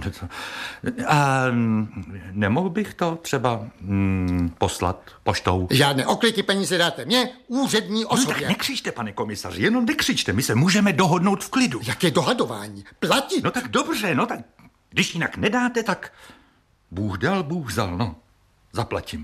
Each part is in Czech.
A nemohl bych to třeba poslat poštou? Žádné okliky, peníze dáte mě, úřední osobě. No tak nekřičte, pane komisaři, jenom nekřičte, my se můžeme dohodnout v klidu. Jaké dohadování? Platit? No tak dobře, no tak když jinak nedáte, tak Bůh dal, Bůh vzal, no. Zaplatím.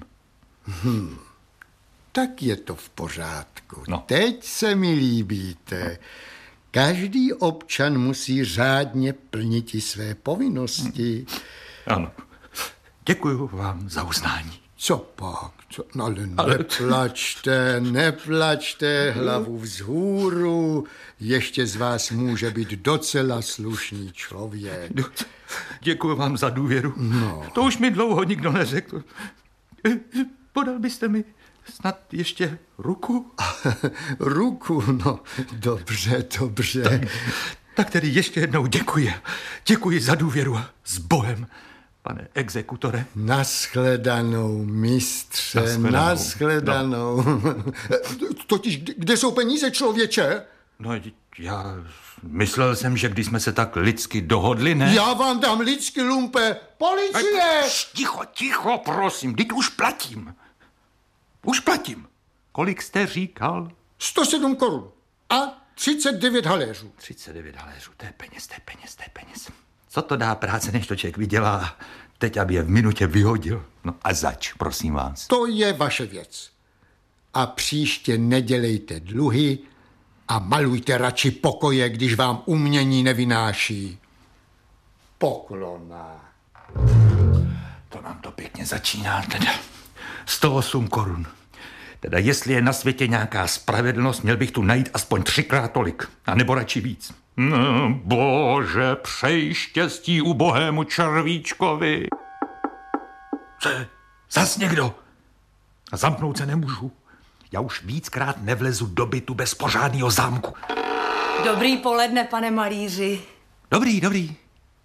Tak je to v pořádku. No. Teď se mi líbíte. Každý občan musí řádně plnit i své povinnosti. Ano. Děkuju vám za uznání. Co pak? No, ale neplačte, hlavu vzhůru. Ještě z vás může být docela slušný člověk. Děkuju vám za důvěru. No. To už mi dlouho nikdo neřekl. Podal byste mi snad ještě ruku? Ruku? No, dobře. Tak tedy ještě jednou děkuji. Děkuji za důvěru a s Bohem, pane exekutore. Naschledanou, mistře, naschledanou. No. Totiž, kde jsou peníze, člověče? No, já myslel jsem, že když jsme se tak lidsky dohodli, ne? Já vám dám lidsky, lumpe. Policie! Ticho, prosím, teď už platím. Kolik jste říkal? 107 korun a 39 haléřů. 39 haléřů, to je peněz. Co to dá práce, než to člověk vydělá? Teď, aby je v minutě vyhodil. No a zač, prosím vás. To je vaše věc. A příště nedělejte dluhy a malujte radši pokoje, když vám umění nevynáší. Poklona. To nám to pěkně začíná, teda. 108 korun. Teda jestli je na světě nějaká spravedlnost, měl bych tu najít aspoň 3krát tolik. A nebo radši víc. No, bože, přej štěstí ubohému červíčkovi. Co je? Zas někdo. A zamknout se nemůžu. Já už víckrát nevlezu do bytu bez pořádného zámku. Dobrý poledne, pane malíři. Dobrý.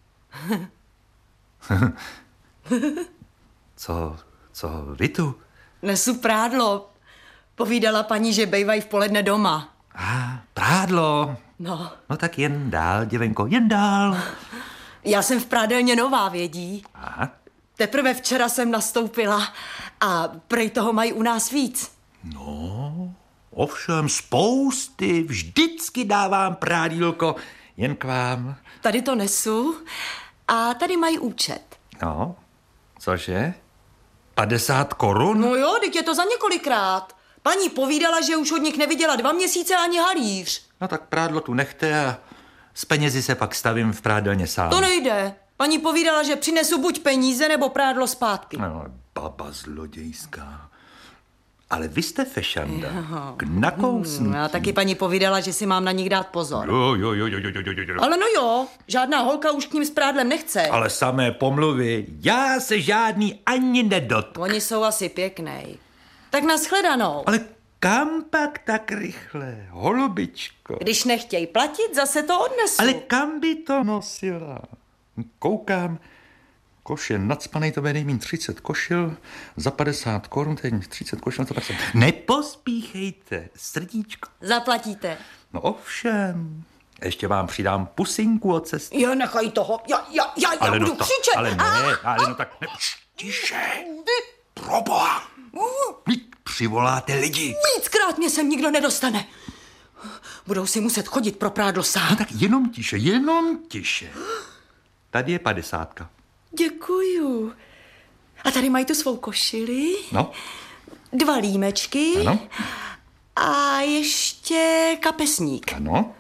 Co vy tu? Nesu prádlo. Povídala paní, že bejvají v poledne doma. Prádlo. No. No tak jen dál, děvenko, jen dál. Já jsem v prádelně nová, vědí. Aha. Teprve včera jsem nastoupila a prej toho mají u nás víc. No, ovšem spousty, vždycky dávám prádílko jen k vám. Tady to nesu a tady mají účet. No, cože? 50 korun? No jo, teď je to za několikrát. Paní povídala, že už od nich neviděla 2 měsíce ani halíř. No tak prádlo tu nechte a s penězi se pak stavím v prádelně sám. To nejde. Paní povídala, že přinesu buď peníze nebo prádlo zpátky. No, baba zlodějská. Ale vy jste fešanda. K nakousnutí. A taky paní povídala, že si mám na nich dát pozor. Jo. Ale no jo, žádná holka už k ním s prádlem nechce. Ale samé pomluvy, já se žádný ani nedotknu. Oni jsou asi pěknej. Tak nashledanou. Ale kam pak tak rychle, holubičko? Když nechtějí platit, zase to odnesu. Ale kam by to nosila? Koukám, koš je nacpanej, to bude nejmín 30 košil, za 50 korun, teď 30 košil, za 50. Nepospíchejte, srdíčko. Zaplatíte. No ovšem, ještě vám přidám pusinku od cesty. Jo, nechaj toho, já budu křičet. Ale no tak ne, tiše, proboha. Přivoláte lidi. Víckrát mě sem nikdo nedostane. Budou si muset chodit pro prádlo sám. No tak jenom tiše. Tady je 50. Děkuju. A tady mají tu svou košili. No. 2 límečky. Ano. A ještě kapesník. Ano.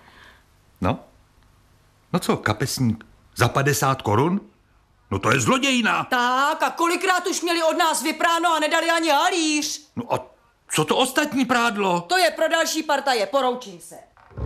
No co, kapesník za 50 korun? No to je zlodějina. Tak a kolikrát už měli od nás vypráno a nedali ani halíř. No a co to ostatní prádlo? To je pro další partaje, poroučím se.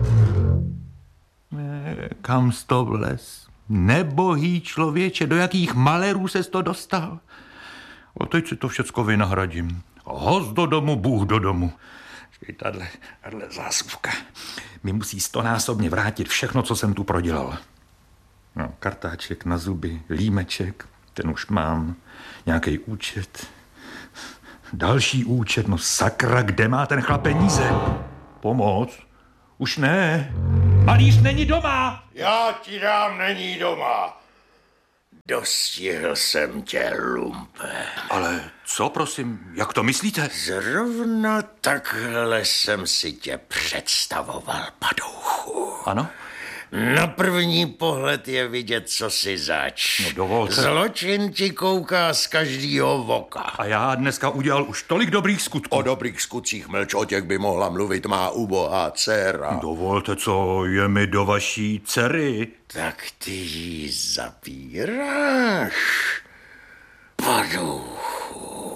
Kam jsi to vlez? Nebohý člověče, do jakých malerů ses to dostal? A teď si to všecko vynahradím. Host do domu, Bůh do domu. Tahle zásuvka mi musí 100násobně vrátit všechno, co jsem tu prodělal. No, kartáček na zuby, límeček, ten už mám, nějaký účet, další účet, no sakra, kde má ten chlap peníze? Pomoc? Už ne. Malíř není doma. Já ti dám, není doma. Dostihl jsem tě, lumpe. Ale co, prosím, jak to myslíte? Zrovna takhle jsem si tě představoval, padouchu. Ano? Na první pohled je vidět, co si zač. No dovolte. Zločin ti kouká z každýho voka. A já dneska udělal už tolik dobrých skutků. O dobrých skutcích mlč, o těch by mohla mluvit má ubohá dcera. Dovolte, co je mi do vaší dcery. Tak ty ji zapíráš, padouchu,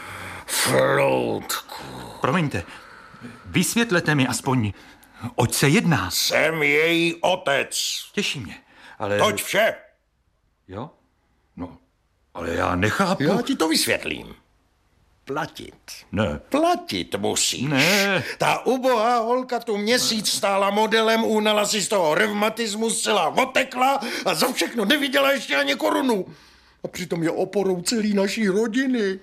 floutku. Promiňte, vysvětlete mi aspoň, oč se jedná. Jsem její otec. Těší mě, ale... Toť vše. Jo? No, ale já nechápu. Já ti to vysvětlím. Platit. Ne. Platit musíš. Ne. Ta ubohá holka tu měsíc stála modelem, uhnala si z toho revmatismu, zcela otekla a za všechno neviděla ještě ani korunu. A přitom je oporou celý naší rodiny.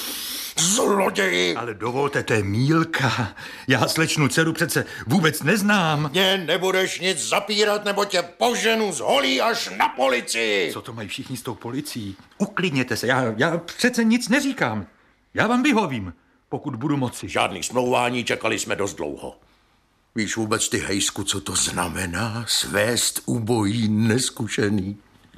Zloději. Ale dovolte, to je mýlka. Já slečnu dceru přece vůbec neznám. Mě nebudeš nic zapírat, nebo tě poženu z holí až na policii. Co to mají všichni s tou policií? Uklidněte se, já přece nic neříkám. Já vám vyhovím, pokud budu moci. Žádný smlouvání, čekali jsme dost dlouho. Víš vůbec, ty hejsku, co to znamená? Svést ubojí neskušený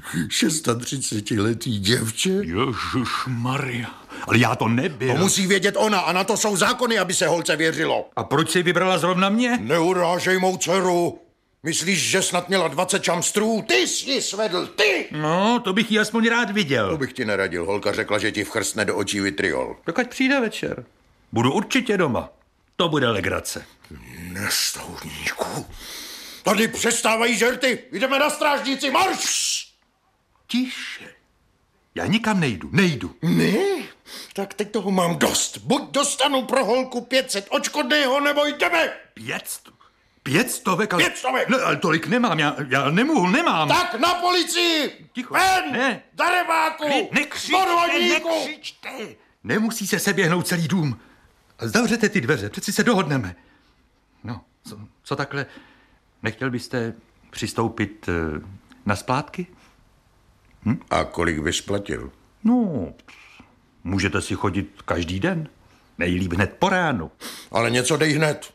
36letý děvče? Ježišmarja, ale já to nebyl. To musí vědět ona a na to jsou zákony, aby se holce věřilo. A proč si vybrala zrovna mě? Neurážej mou dceru. Myslíš, že snad měla 20 čamstrů? Ty jsi ji svedl, ty! No, to bych ji aspoň rád viděl. To bych ti neradil. Holka řekla, že ti vchrstne do očí vitriol. Tak ať přijde večer. Budu určitě doma. To bude legrace. Nestoudníku. Tady přestávají žerty. Jdeme na strážnici, marš! Tiše. Já nikam nejdu. Ne? Tak teď toho mám dost. Buď dostanu pro holku 500 odškodného, nebo jdeme. 500? 500? Ale... 500? Ne, ale tolik nemám, já nemám. Tak na policii! Ticho. Ven! Ne. Darebáku! Podvodníku! Nekřičte! Nemusí se seběhnout celý dům. Zavřete ty dveře, přeci se dohodneme. No, co takhle? Nechtěl byste přistoupit na splátky? A kolik bys platil? No, můžete si chodit každý den. Nejlíp hned po ránu. Ale něco dej hned.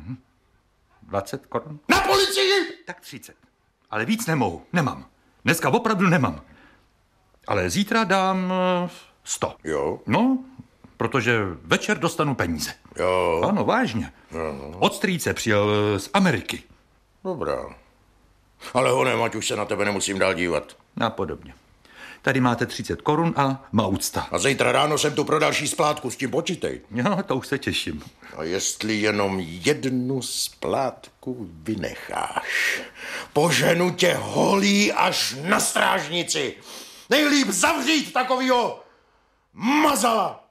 20 korun? Na policii! Tak 30. Ale víc nemohu, nemám. Dneska opravdu nemám. Ale zítra dám 100. Jo? No, protože večer dostanu peníze. Jo. Ano, vážně. Jo. Od strýce přijel z Ameriky. Dobrá. Ale honem, ať už se na tebe nemusím dál dívat. A podobně. Tady máte 30 korun a má úcta. A zítra ráno jsem tu pro další splátku, s tím počítej. Jo, to už se těším. A jestli jenom jednu splátku vynecháš, poženu tě holí až na strážnici. Nejlíp zavřít takovýho mazala.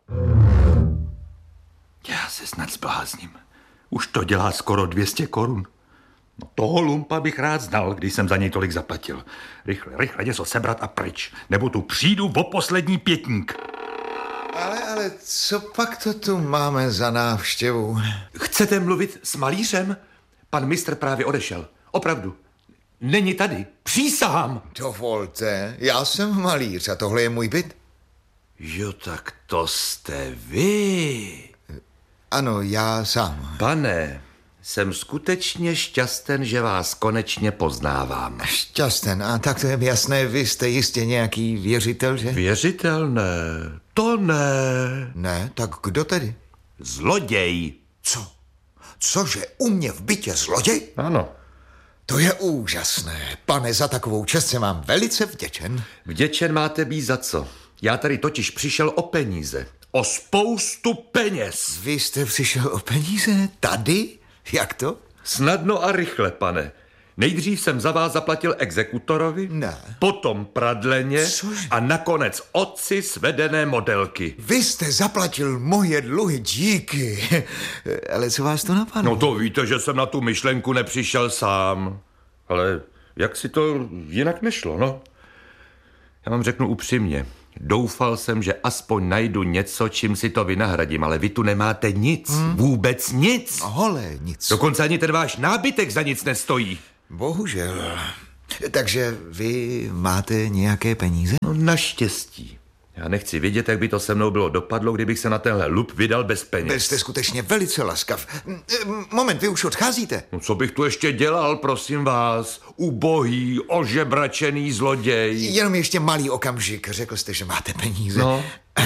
Já se snad zblázním. Už to dělá skoro 200 korun. No toho lumpa bych rád znal, když jsem za něj tolik zaplatil. Rychle něco sebrat a pryč. Nebo tu přijdu o poslední pětník. Ale co pak to tu máme za návštěvu? Chcete mluvit s malířem? Pan mistr právě odešel. Opravdu. Není tady. Přísahám. Dovolte, já jsem malíř a tohle je můj byt. Jo, tak to jste vy. Ano, já sám. Pane, jsem skutečně šťasten, že vás konečně poznávám. Šťasten, a tak to je jasné, vy jste jistě nějaký věřitel, že? Věřitel ne, to ne. Ne, tak kdo tedy? Zloděj. Co? Cože, u mě v bytě zloděj? Ano. To je úžasné. Pane, za takovou čest jsem vám velice vděčen. Vděčen máte být za co? Já tady totiž přišel o peníze. O spoustu peněz. Vy jste přišel o peníze? Tady? Jak to? Snadno a rychle, pane. Nejdřív jsem za vás zaplatil exekutorovi, Ne. potom pradleně Cože? a nakonec otci svedené modelky. Vy jste zaplatil moje dluhy, díky. Ale co vás to napadlo? No to víte, že jsem na tu myšlenku nepřišel sám. Ale jak si to jinak nešlo, no? Já vám řeknu upřímně. Doufal jsem, že aspoň najdu něco, čím si to vynahradím, ale vy tu nemáte nic. Vůbec nic. Hole, nic. Dokonce ani ten váš nábytek za nic nestojí. Bohužel. Takže vy máte nějaké peníze? No, naštěstí. Já nechci vědět, jak by to se mnou bylo dopadlo, kdybych se na tenhle lup vydal bez peněz. Byl jste skutečně velice laskav. Moment, vy už odcházíte? No, co bych tu ještě dělal, prosím vás? Ubohý, ožebračený zloděj. Jenom ještě malý okamžik. Řekl jste, že máte peníze. No.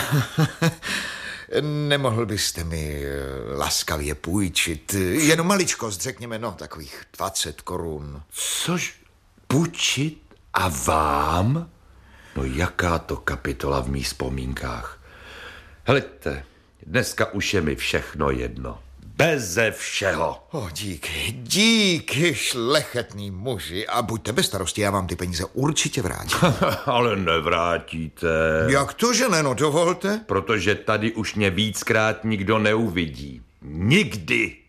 Nemohl byste mi laskavě půjčit? Jenom maličkost, řekněme, takových 20 korun. Což? Půjčit a vám? No jaká to kapitola v mých vzpomínkách. Hleďte, dneska už je mi všechno jedno. Beze všeho. Díky, šlechetný muži. A buďte bez starosti, já vám ty peníze určitě vrátím. Ale nevrátíte. Jak to, že ne? No dovolte. Protože tady už mě víckrát nikdo neuvidí. Nikdy.